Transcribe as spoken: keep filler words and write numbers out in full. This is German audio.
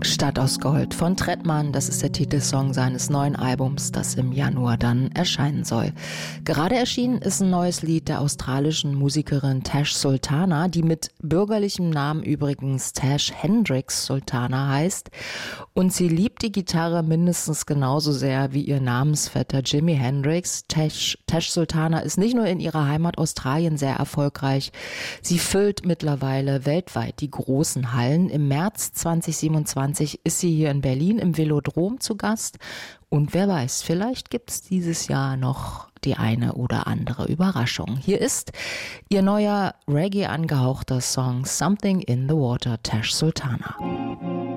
Stadt aus Gold von Trettmann, das ist der Titelsong seines neuen Albums, das im Januar dann erscheinen soll. Gerade erschienen ist ein neues Lied der australischen Musikerin Tash Sultana, die mit bürgerlichem Namen übrigens Tash Hendricks Sultana heißt. Und sie liebt die Gitarre mindestens genauso sehr wie ihr Namensvetter Jimi Hendrix. Tash, Tash Sultana ist nicht nur in ihrer Heimat Australien sehr erfolgreich, sie füllt mittlerweile weltweit die großen Hallen. Im März zwanzig siebenundzwanzig ist sie hier in Berlin im Velodrom zu Gast. Und wer weiß, vielleicht gibt es dieses Jahr noch die eine oder andere Überraschung. Hier ist ihr neuer Reggae angehauchter Song Something in the Water, Tash Sultana.